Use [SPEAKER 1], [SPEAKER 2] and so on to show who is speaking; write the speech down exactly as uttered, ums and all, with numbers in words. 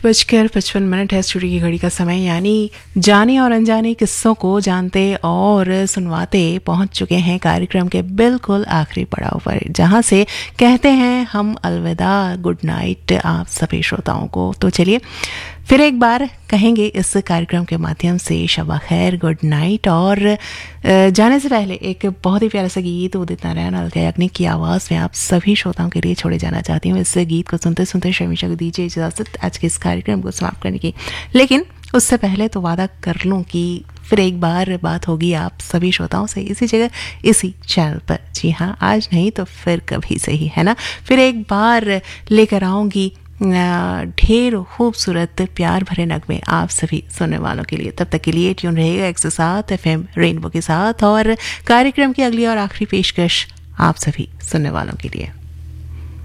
[SPEAKER 1] बजकर पचपन मिनट है स्टूडियो की घड़ी का समय, यानी जाने और अनजाने किस्सों को जानते और सुनवाते पहुंच चुके हैं कार्यक्रम के बिल्कुल आखिरी पड़ाव पर, जहां से कहते हैं हम अलविदा, गुड नाइट आप सभी श्रोताओं को। तो चलिए फिर एक बार कहेंगे इस कार्यक्रम के माध्यम से शबा खैर, गुड नाइट। और जाने से पहले एक बहुत ही प्यारा सा गीत उदित नारायण अलका याग्निक की आवाज़ में आप सभी श्रोताओं के लिए छोड़े जाना चाहती हूँ। इस गीत को सुनते सुनते शर्मिशा को दीजिए इजाज़त आज के इस कार्यक्रम को समाप्त करने की। लेकिन उससे पहले तो वादा कर लूँ कि फिर एक बार बात होगी आप सभी श्रोताओं से इसी जगह इसी चैनल पर। जी हाँ, आज नहीं तो फिर कभी सही, है ना। फिर एक बार लेकर आऊँगी ढेर खूबसूरत प्यार भरे नगमे आप सभी सुनने वालों के लिए। तब तक के लिए ट्यून रहेगा एक सौ सात एफ एम रेनबो के साथ, और कार्यक्रम की अगली और आखिरी पेशकश आप सभी सुनने वालों के लिए।